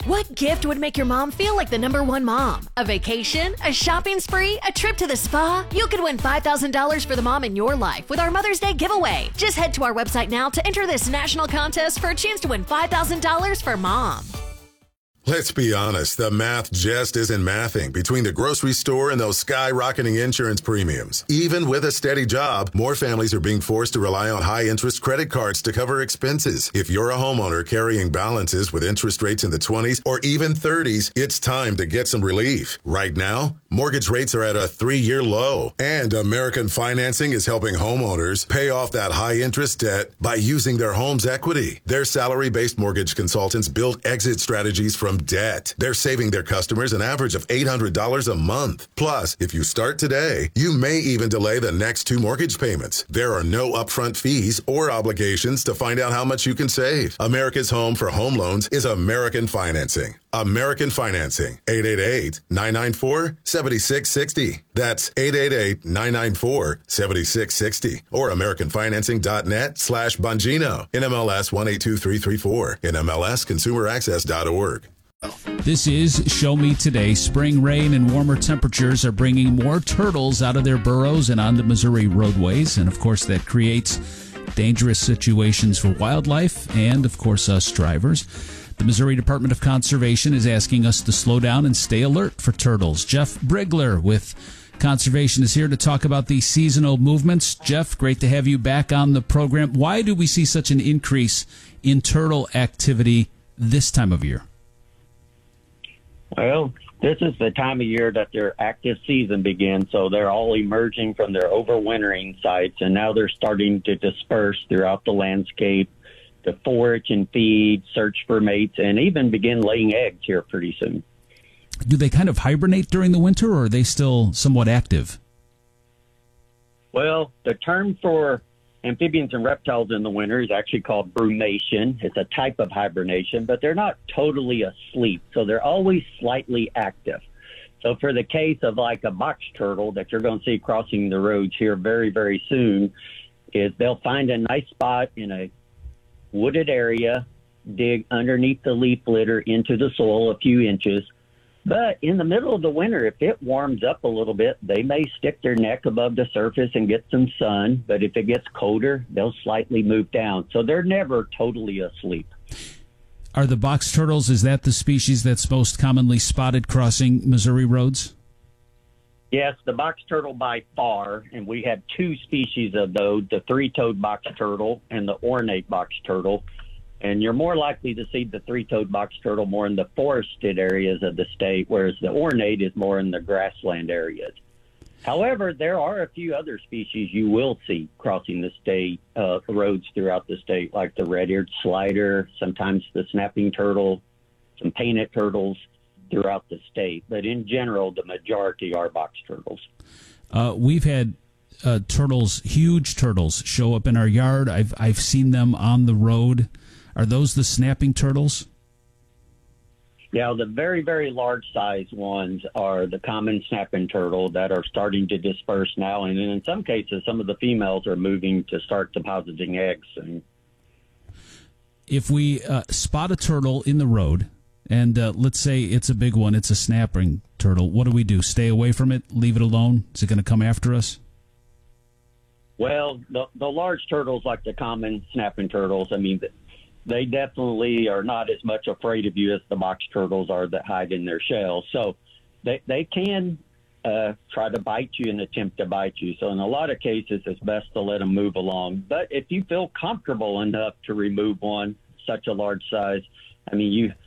What gift would make your mom feel like the #1 mom? A vacation? A shopping spree? A trip to the spa? You could win $5,000 for the mom in your life with our Mother's Day giveaway. Just head to our website now to enter this national contest for a chance to win $5,000 for mom. Let's be honest, the math just isn't mathing between the grocery store and those skyrocketing insurance premiums. Even with a steady job, more families are being forced to rely on high-interest credit cards to cover expenses. If you're a homeowner carrying balances with interest rates in the 20s or even 30s, it's time to get some relief. Right now, mortgage rates are at a 3-year low, and American Financing is helping homeowners pay off that high-interest debt by using their home's equity. Their salary-based mortgage consultants build exit strategies from debt. They're saving their customers an average of $800 a month. Plus, if you start today, you may even delay the next 2 mortgage payments. There are no upfront fees or obligations to find out how much you can save. America's home for home loans is American Financing. American Financing, 888-994-7660. That's 888-994-7660 or AmericanFinancing.net/Bongino. NMLS 182334. NMLSConsumerAccess.org. This is Show Me Today. Spring rain and warmer temperatures are bringing more turtles out of their burrows and onto Missouri roadways. And, of course, that creates dangerous situations for wildlife and, of course, us drivers. The Missouri Department of Conservation is asking us to slow down and stay alert for turtles. Jeff Brigler with Conservation is here to talk about the seasonal movements. Jeff, great to have you back on the program. Why do we see such an increase in turtle activity this time of year? Well, this is the time of year that their active season begins, so they're all emerging from their overwintering sites, and now they're starting to disperse throughout the landscape to forage and feed, search for mates, and even begin laying eggs here pretty soon. Do they kind of hibernate during the winter, or are they still somewhat active? Well, the term for amphibians and reptiles in the winter is actually called brumation. It's a type of hibernation, but they're not totally asleep, so they're always slightly active. So for the case of like a box turtle that you're going to see crossing the roads here very, very soon, is they'll find a nice spot in a wooded area, dig underneath the leaf litter into the soil a few inches. But in the middle of the winter, if it warms up a little bit, they may stick their neck above the surface and get some sun. But if it gets colder, they'll slightly move down. So they're never totally asleep. Are the box turtles, is that the species that's most commonly spotted crossing Missouri roads? Yes, the box turtle by far, and we have 2 species of those, the 3-toed box turtle and the ornate box turtle. And you're more likely to see the 3-toed box turtle more in the forested areas of the state, whereas the ornate is more in the grassland areas. However, there are a few other species you will see crossing the state roads throughout the state, like the red-eared slider, sometimes the snapping turtle, some painted turtles throughout the state. But in general, the majority are box turtles. We've had turtles, huge turtles, show up in our yard. I've seen them on the road. Are those the snapping turtles? Yeah, the very, very large size ones are the common snapping turtle that are starting to disperse now. And in some cases, some of the females are moving to start depositing eggs. And if we spot a turtle in the road, and let's say it's a big one, it's a snapping turtle, what do we do? Stay away from it? Leave it alone? Is it going to come after us? Well, the large turtles like the common snapping turtles, I mean, they definitely are not as much afraid of you as the box turtles are that hide in their shells. So they can try to bite you and attempt to bite you. So in a lot of cases, it's best to let them move along. But if you feel comfortable enough to remove one such a large size, I mean,